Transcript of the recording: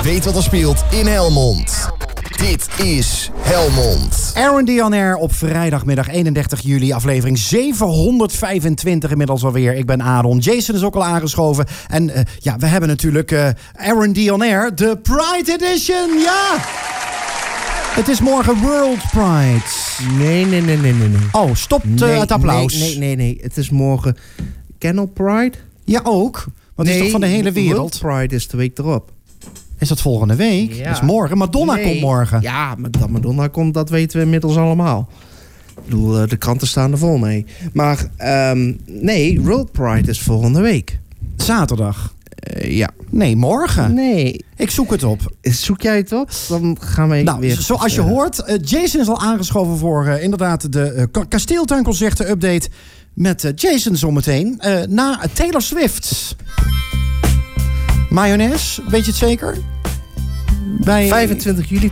weet wat er speelt in Helmond. Dit is Helmond. R&D on Air op vrijdagmiddag 31 juli, aflevering 725 inmiddels alweer. Ik ben Aaron, Jason is ook al aangeschoven. En we hebben natuurlijk R&D on Air, de Pride Edition, ja! Het is morgen World Pride. Nee. Oh, stopt het applaus. Nee. Het is morgen Kennel Pride. Ja, ook. Want het is toch van de hele wereld? World Pride is de week erop. Is dat volgende week? Ja. Dat is morgen. Madonna komt morgen. Ja, maar dat Madonna komt, dat weten we inmiddels allemaal. Ik bedoel, de kranten staan er vol mee. Maar nee, World Pride is volgende week. Zaterdag. Ja. Nee, morgen. Nee. Ik zoek het op. Zoek jij het op? Dan gaan we weer... Zoals je hoort, Jason is al aangeschoven voor inderdaad de Kasteeltuinconcerten update met Jason zometeen. Na Taylor Swift. Mayonaise, weet je het zeker? 25 juli